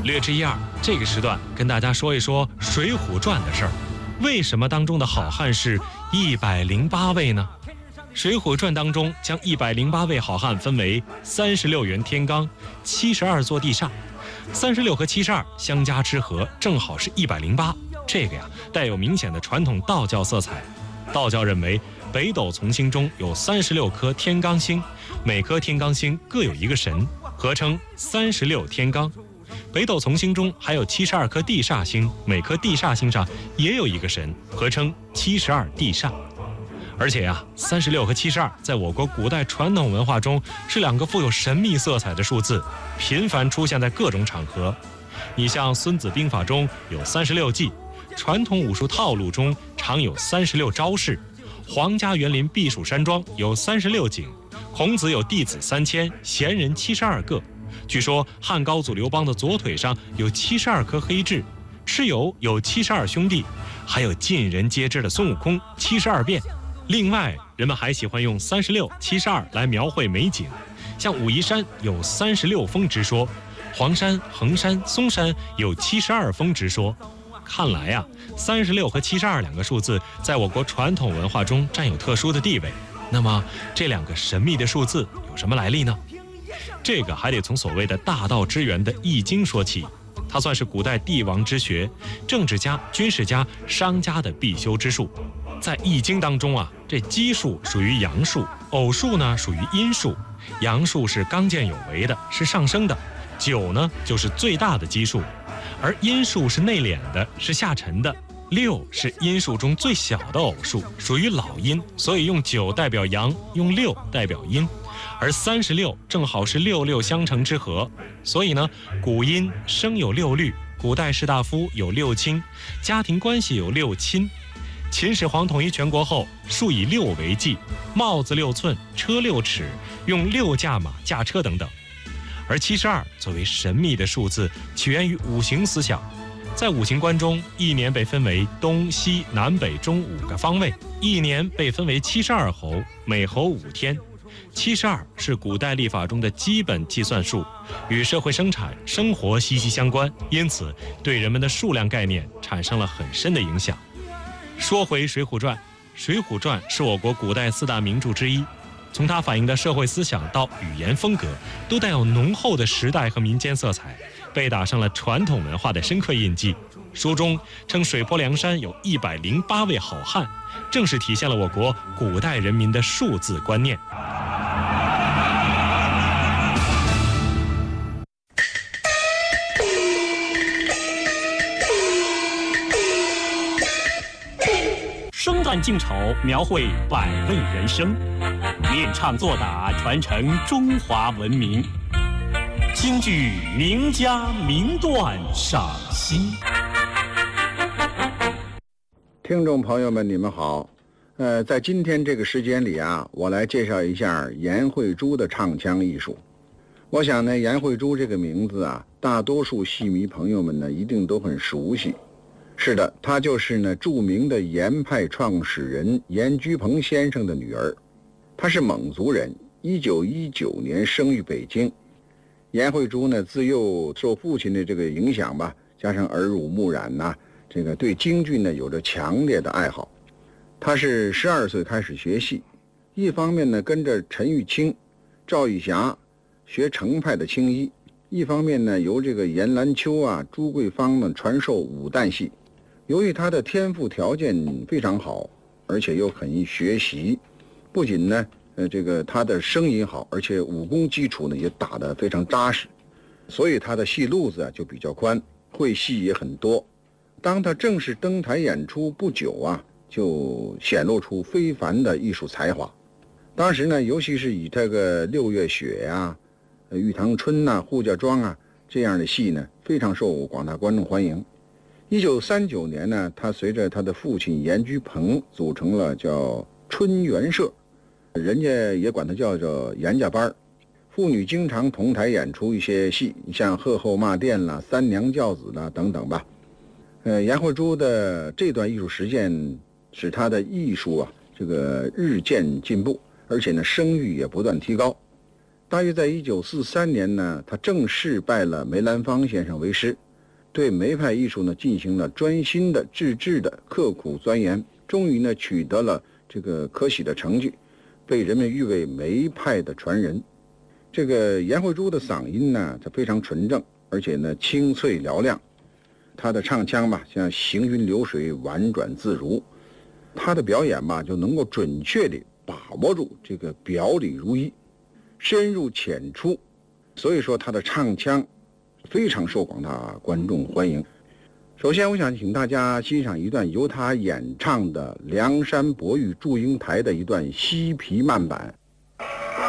略知一二，这个时段跟大家说一说《水浒传》的事儿。为什么当中的好汉是108位呢？《水浒传》当中将108位好汉分为36员天罡、72座地煞，36和72相加之和正好是108。这个呀，带有明显的传统道教色彩。道教认为北斗从星中有36颗天罡星，每颗天罡星各有一个神，合称36天罡。北斗从星中还有72颗地煞星，每颗地煞星上也有一个神，合称72地煞。而且呀，36和72在我国古代传统文化中是两个富有神秘色彩的数字，频繁出现在各种场合。你像《孙子兵法》中有36计，传统武术套路中常有36招式，皇家园林避暑山庄有36景，孔子有弟子3000，贤人72个。据说汉高祖刘邦的左腿上有72颗黑痣，蚩尤有72兄弟，还有尽人皆知的孙悟空72变。另外，人们还喜欢用36、72来描绘美景，像武夷山有36峰之说，黄山、衡山、嵩山有72峰之说。看来啊，36和72两个数字在我国传统文化中占有特殊的地位。那么，这两个神秘的数字有什么来历呢？这个还得从所谓的大道之源的《易经》说起，它算是古代帝王之学、政治家、军事家、商家的必修之术。在《易经》当中啊，这奇数属于阳数，偶数呢属于阴数。阳数是刚健有为的，是上升的；9呢就是最大的奇数，而阴数是内敛的，是下沉的。6是阴数中最小的偶数，属于老阴，所以用9代表阳，用6代表阴。而36正好是66相乘之和，所以呢，古音生有6律，古代士大夫有6卿，家庭关系有6亲。秦始皇统一全国后，数以6为纪，帽子6寸，车6尺，用6驾马驾车等等。而72作为神秘的数字，起源于五行思想。在五行观中，一年被分为东西南北中5个方位，一年被分为72候，每候5天。72是古代历法中的基本计算数，与社会生产、生活息息相关，因此对人们的数量概念产生了很深的影响。说回《水浒传》，《水浒传》是我国古代4大名著之一，从它反映的社会思想到语言风格，都带有浓厚的时代和民间色彩，被打上了传统文化的深刻印记。书中称水泊梁山有108位好汉，正是体现了我国古代人民的数字观念。 生旦净丑描绘百味人生，练唱作打传承中华文明。京剧名家名段赏析。 听众朋友们，你们好。在今天这个时间里啊，我来介绍一下颜慧珠的唱腔艺术。我想呢，颜慧珠这个名字啊，大多数戏迷朋友们呢一定都很熟悉。是的，她就是呢著名的颜派创始人颜居鹏先生的女儿。她是蒙族人，1919年生于北京。颜慧珠呢自幼受父亲的这个影响吧，加上耳濡目染呐，这个对京剧呢有着强烈的爱好。她是12岁开始学戏，一方面呢跟着陈玉卿、赵玉霞学程派的青衣，一方面呢由这个严兰秋啊、朱桂芳呢传授武旦戏。由于他的天赋条件非常好，而且又肯于学习，不仅呢，他的声音好，而且武功基础呢也打得非常扎实，所以他的戏路子啊就比较宽，会戏也很多。当他正式登台演出不久啊，就显露出非凡的艺术才华。当时呢，尤其是以这个六月雪呀、玉堂春呐、扈家庄啊这样的戏呢，非常受广大观众欢迎。1939年呢，他随着他的父亲颜居鹏组成了叫春园社，人家也管他叫做颜家班。父女经常同台演出一些戏，像《鹤后骂店》啦、《三娘教子》啦等等吧。颜慧珠的这段艺术实践使他的艺术啊这个日渐进步，而且呢声誉也不断提高。 大约在1943年呢，他正式拜了梅兰芳先生为师，对梅派艺术呢进行了专心的、自制的、刻苦钻研，终于呢取得了这个可喜的成绩，被人们誉为梅派的传人。这个颜慧珠的嗓音呢，它非常纯正，而且呢清脆嘹亮。她的唱腔吧，像行云流水，婉转自如。她的表演吧，就能够准确地把握住这个表里如一，深入浅出，所以说她的唱腔非常受广大观众欢迎。首先，我想请大家欣赏一段由她演唱的《梁山伯与祝英台》的一段西皮慢板。